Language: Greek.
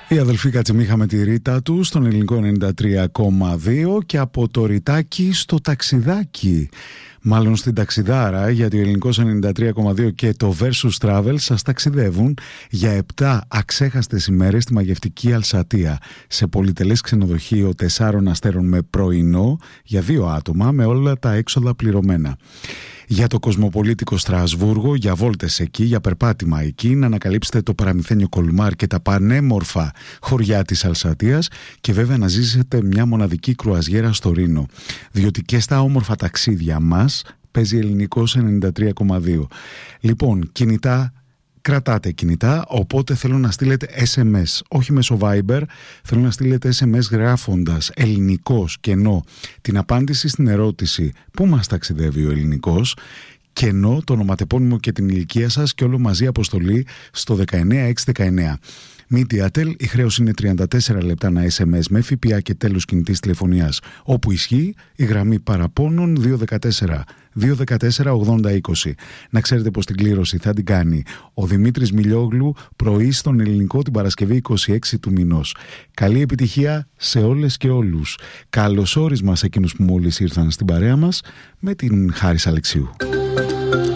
Η αδελφή Κατσιμίχα με τη Ρίτα του στον ελληνικό 93,2 και από το ρητάκι στο ταξιδάκι. Μάλλον στην ταξιδάρα, γιατί ο ελληνικός 93,2 και το Versus Travel σας ταξιδεύουν για 7 αξέχαστες ημέρες στη μαγευτική Αλσατία, σε πολυτελές ξενοδοχείο 4 αστέρων με πρωινό για 2 άτομα, με όλα τα έξοδα πληρωμένα. Για το κοσμοπολίτικο Στρασβούργο, για βόλτες εκεί, για περπάτημα εκεί, να ανακαλύψετε το παραμυθένιο Κολμάρ και τα πανέμορφα χωριά της Αλσατίας και βέβαια να ζήσετε μια μοναδική κρουαζιέρα στο Ρήνο. Διότι και στα όμορφα ταξίδια μας παίζει ελληνικός 93,2. Λοιπόν, κινητά, κρατάτε κινητά, οπότε θέλω να στείλετε SMS, όχι μέσω Viber, θέλω να στείλετε SMS γράφοντας ελληνικός κενό την απάντηση στην ερώτηση πού μας ταξιδεύει ο ελληνικός, κενό το ονοματεπώνυμο και την ηλικία σας και όλο μαζί αποστολή στο 19619. Mediatel, η χρέωση είναι 34 λεπτά ένα SMS με ΦΠΑ και τέλος κινητής τηλεφωνίας. Όπου ισχύει η γραμμή παραπώνων 214-214-8020. Να ξέρετε πως την κλήρωση θα την κάνει ο Δημήτρης Μιλιόγλου πρωί στον ελληνικό την Παρασκευή 26 του μηνός. Καλή επιτυχία σε όλες και όλους. Καλώς όρισμα σε εκείνους που μόλις ήρθαν στην παρέα μας με την Χάρις Αλεξίου.